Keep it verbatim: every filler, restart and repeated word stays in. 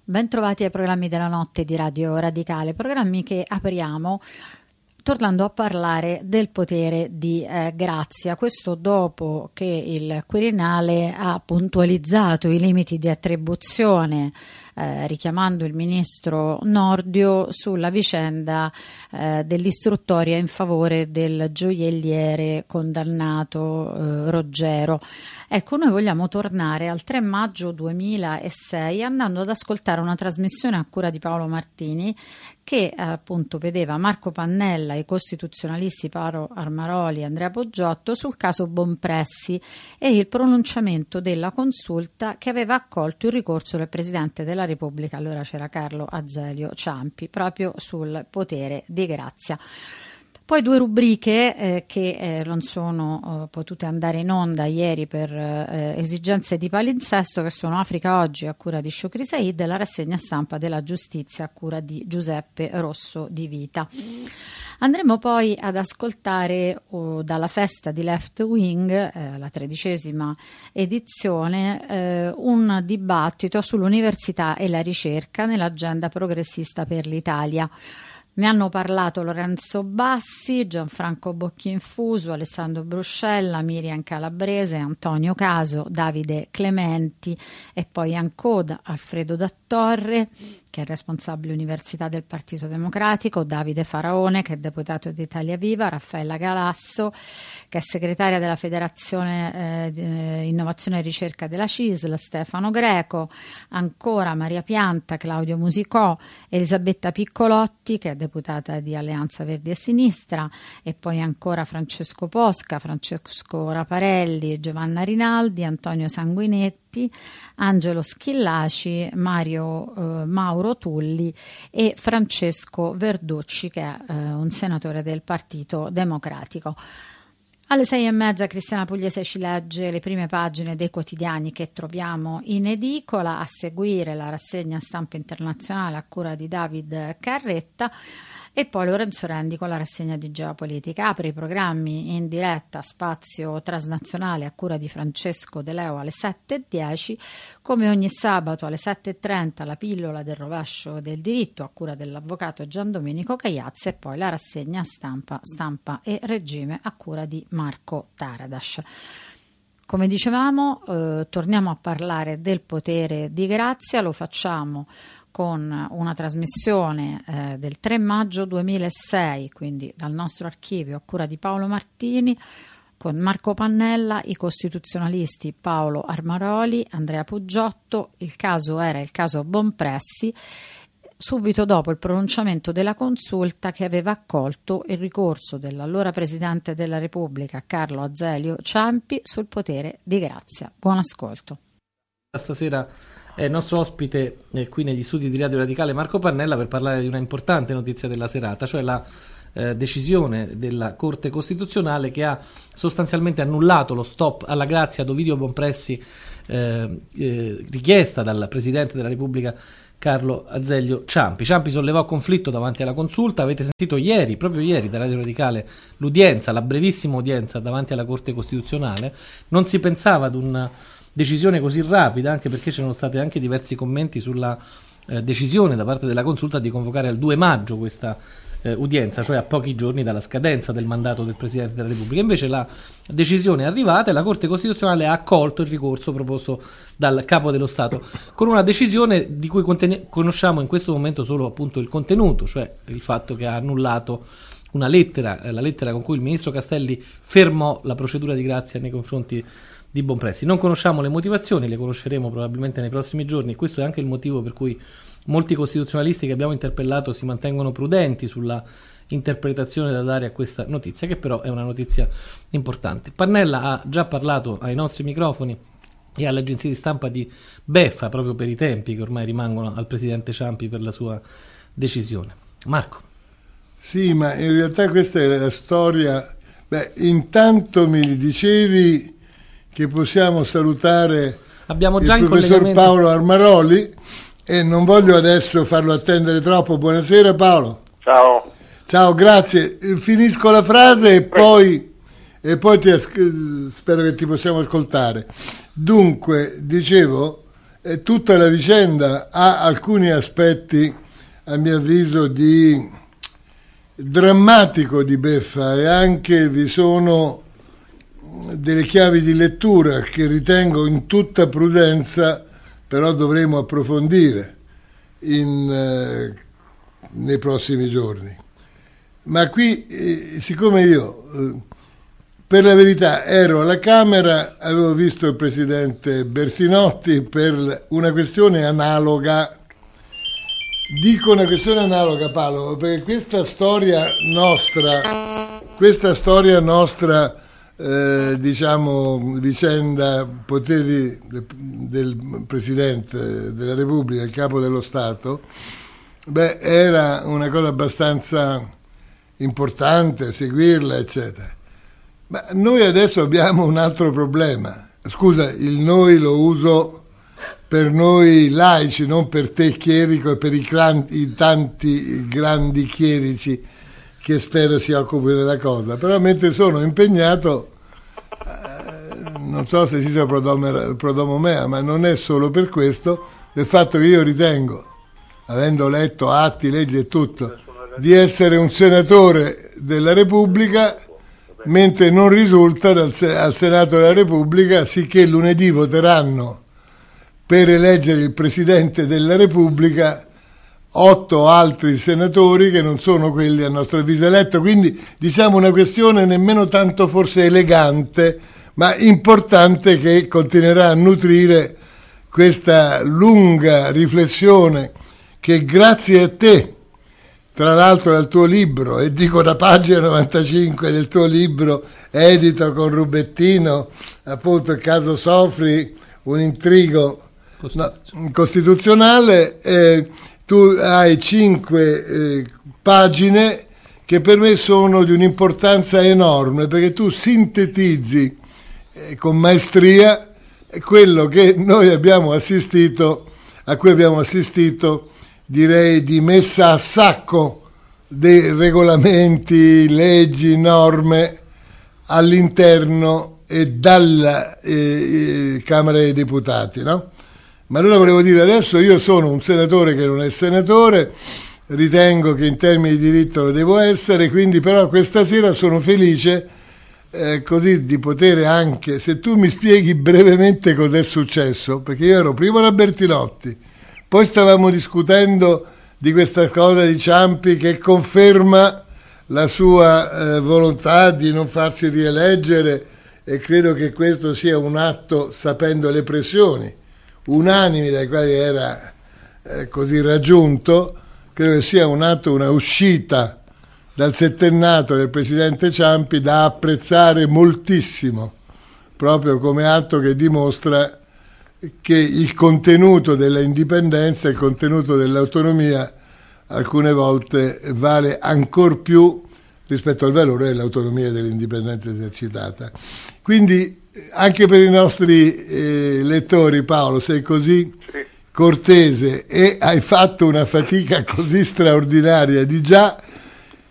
Bentrovati ai programmi della notte di Radio Radicale, programmi che apriamo tornando a parlare del potere di eh, Grazia, questo dopo che il Quirinale ha puntualizzato i limiti di attribuzione eh, richiamando il ministro Nordio sulla vicenda eh, dell'istruttoria in favore del gioielliere condannato eh, Roggero. Ecco, noi vogliamo tornare al tre maggio duemilasei andando ad ascoltare una trasmissione a cura di Paolo Martini che eh, appunto vedeva Marco Pannella, i costituzionalisti Paolo Armaroli e Andrea Poggiotto sul caso Bonpressi e il pronunciamento della consulta che aveva accolto il ricorso del Presidente della Repubblica, allora c'era Carlo Azeglio Ciampi, proprio sul potere di Grazia. Poi due rubriche eh, che eh, non sono eh, potute andare in onda ieri per eh, esigenze di palinsesto, che sono Africa Oggi a cura di Shukri Said e la rassegna stampa della giustizia a cura di Giuseppe Rosso di Vita. Andremo poi ad ascoltare oh, dalla festa di Left Wing, eh, la tredicesima edizione, eh, un dibattito sull'università e la ricerca nell'agenda progressista per l'Italia. Ne hanno parlato Lorenzo Bassi, Gianfranco Bocchinfuso, Alessandro Bruscella, Miriam Calabrese, Antonio Caso, Davide Clementi e poi ancora Alfredo Dattorre, che è responsabile università del Partito Democratico, Davide Faraone, che è deputato di Italia Viva, Raffaella Galasso, che è segretaria della Federazione eh, Innovazione e Ricerca della C I S L, Stefano Greco, ancora Maria Pianta, Claudio Musicò, Elisabetta Piccolotti, che è deputata di Alleanza Verdi e Sinistra, e poi ancora Francesco Posca, Francesco Raparelli, Giovanna Rinaldi, Antonio Sanguinetti, Angelo Schillaci, Mario eh, Mauro Tulli e Francesco Verducci, che è eh, un senatore del Partito Democratico. Alle sei e mezza Cristiana Pugliese ci legge le prime pagine dei quotidiani che troviamo in edicola, a seguire la rassegna stampa internazionale a cura di David Carretta e poi Lorenzo Rendi con la rassegna di geopolitica. Apre i programmi in diretta Spazio Transnazionale a cura di Francesco De Leo alle sette e dieci, come ogni sabato alle sette e trenta la pillola del rovescio del diritto a cura dell'avvocato Gian Domenico Cagliazzi e poi la rassegna stampa, stampa e regime a cura di Marco Taradas. Come dicevamo, eh, torniamo a parlare del potere di Grazia, lo facciamo con una trasmissione eh, del tre maggio duemilasei, quindi dal nostro archivio a cura di Paolo Martini, con Marco Pannella, i costituzionalisti Paolo Armaroli, Andrea Poggiotto. Il caso era il caso Bonpressi, subito dopo il pronunciamento della consulta che aveva accolto il ricorso dell'allora Presidente della Repubblica Carlo Azeglio Ciampi sul potere di Grazia. Buon ascolto. Stasera è il nostro ospite eh, qui negli studi di Radio Radicale Marco Pannella per parlare di una importante notizia della serata, cioè la eh, decisione della Corte Costituzionale che ha sostanzialmente annullato lo stop alla grazia ad Ovidio Bonpressi eh, eh, richiesta dal Presidente della Repubblica Carlo Azeglio Ciampi. Ciampi sollevò conflitto davanti alla consulta. Avete sentito ieri, proprio ieri da Radio Radicale, l'udienza, la brevissima udienza davanti alla Corte Costituzionale. Non si pensava ad una decisione così rapida, anche perché c'erano stati anche diversi commenti sulla eh, decisione da parte della consulta di convocare al due maggio questa eh, udienza, cioè a pochi giorni dalla scadenza del mandato del Presidente della Repubblica. Invece la decisione è arrivata e la Corte Costituzionale ha accolto il ricorso proposto dal Capo dello Stato, con una decisione di cui conten- conosciamo in questo momento solo appunto il contenuto, cioè il fatto che ha annullato una lettera, eh, la lettera con cui il Ministro Castelli fermò la procedura di grazia nei confronti di Bonpressi. Non conosciamo le motivazioni, le conosceremo probabilmente nei prossimi giorni, e questo è anche il motivo per cui molti costituzionalisti che abbiamo interpellato si mantengono prudenti sulla interpretazione da dare a questa notizia, che però è una notizia importante. Pannella ha già parlato ai nostri microfoni e alle agenzie di stampa di beffa proprio per i tempi che ormai rimangono al Presidente Ciampi per la sua decisione. Marco. Sì, ma in realtà questa è la storia. Beh, intanto mi dicevi che possiamo salutare Abbiamo già il in professor collegamento Paolo Armaroli e non voglio adesso farlo attendere troppo. Buonasera Paolo. Ciao. Ciao, grazie. Finisco la frase e poi, e poi ti, spero che ti possiamo ascoltare. Dunque, dicevo, eh, tutta la vicenda ha alcuni aspetti, a mio avviso, di drammatico di beffa, e anche vi sono delle chiavi di lettura che ritengo in tutta prudenza però dovremo approfondire in, eh, nei prossimi giorni. Ma qui, eh, siccome io eh, per la verità ero alla Camera, avevo visto il presidente Bertinotti per una questione analoga. Dico una questione analoga, Paolo, perché questa storia nostra, questa storia nostra, eh, diciamo, vicenda poteri del, del Presidente della Repubblica, il Capo dello Stato, beh, era una cosa abbastanza importante, seguirla, eccetera. Ma noi adesso abbiamo un altro problema. Scusa, il noi lo uso per noi laici, non per te chierico e per i, gran, i tanti grandi chierici che spero si occupino della cosa. Però mentre sono impegnato, eh, non so se ci sia prodomomea, ma non è solo per questo, del fatto che io ritengo, avendo letto atti, leggi e tutto, di essere un senatore della Repubblica, mentre non risulta dal, al Senato della Repubblica, sicché lunedì voteranno per eleggere il Presidente della Repubblica otto altri senatori che non sono quelli a nostro avviso eletto, quindi diciamo una questione nemmeno tanto forse elegante, ma importante, che continuerà a nutrire questa lunga riflessione che grazie a te, tra l'altro dal tuo libro, e dico da pagina novantacinque del tuo libro, edito con Rubettino, appunto il caso Sofri, un intrigo costituzionale, no, costituzionale eh, tu hai cinque eh, pagine che per me sono di un'importanza enorme, perché tu sintetizzi eh, con maestria quello che noi abbiamo assistito, a cui abbiamo assistito, direi, di messa a sacco dei regolamenti, leggi, norme all'interno e dalla eh, Camera dei Deputati, no? Ma allora volevo dire, adesso io sono un senatore che non è senatore, ritengo che in termini di diritto lo devo essere, quindi però questa sera sono felice eh, così di poter anche, se tu mi spieghi brevemente cos'è successo, perché io ero prima da Bertinotti, poi stavamo discutendo di questa cosa di Ciampi che conferma la sua eh, volontà di non farsi rieleggere, e credo che questo sia un atto, sapendo le pressioni unanimi dai quali era eh, così raggiunto, credo che sia un atto, una uscita dal settennato del presidente Ciampi da apprezzare moltissimo, proprio come atto che dimostra che il contenuto della indipendenza, il contenuto dell'autonomia alcune volte vale ancor più rispetto al valore dell'autonomia e dell'indipendenza esercitata. Quindi anche per i nostri eh, lettori, Paolo, sei così cortese e hai fatto una fatica così straordinaria di già